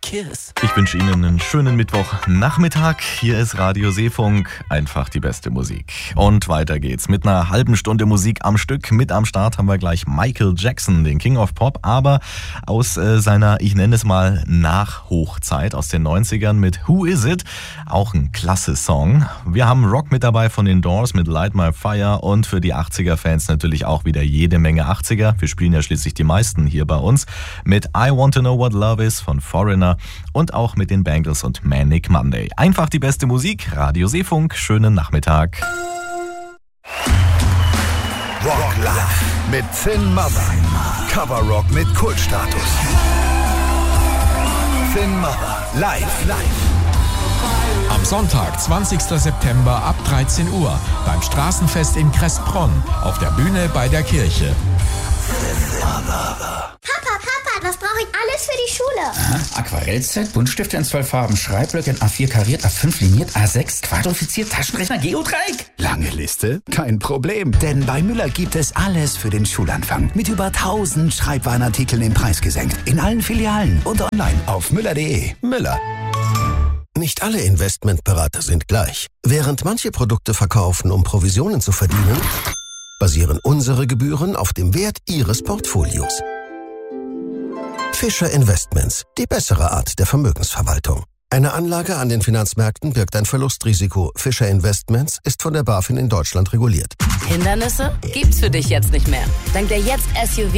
kiss. Ich wünsche Ihnen einen schönen Mittwochnachmittag. Hier ist Radio Seefunk, einfach die beste Musik. Und weiter geht's mit einer halben Stunde Musik am Stück. Mit am Start haben wir gleich Michael Jackson, den King of Pop, aber aus seiner, ich nenne es mal, Nachhochzeit aus den 90ern mit Who Is It? Auch ein klasse Song. Wir haben Rock mit dabei von den Doors mit Light My Fire und für die 80er-Fans natürlich auch wieder jede Menge 80er. Wir spielen ja schließlich die meisten hier bei uns mit I Want to Know What Love Is von Foreigner und auch mit den Bangles und Manic Monday. Einfach die beste Musik, Radio Seefunk, schönen Nachmittag. Rock Live mit Thin Mother. Cover Rock mit Kultstatus. Thin Mother live. Am Sonntag, 20. September ab 13 Uhr beim Straßenfest in Kressbronn auf der Bühne bei der Kirche. Papa, was brauche ich alles für die Schule? Aha, Aquarellset, Buntstifte in 12 Farben, Schreibblöcke in A4 kariert, A5 liniert, A6 quadrifiziert, Taschenrechner, Geodreieck. Lange Liste? Kein Problem, denn bei Müller gibt es alles für den Schulanfang. Mit über 1000 Schreibwarenartikeln den Preis gesenkt. In allen Filialen und online auf müller.de. Müller. Nicht alle Investmentberater sind gleich. Während manche Produkte verkaufen, um Provisionen zu verdienen, basieren unsere Gebühren auf dem Wert Ihres Portfolios. Fischer Investments, die bessere Art der Vermögensverwaltung. Eine Anlage an den Finanzmärkten birgt ein Verlustrisiko. Fischer Investments ist von der BaFin in Deutschland reguliert. Hindernisse gibt's für dich jetzt nicht mehr. Dank der Jetzt SUV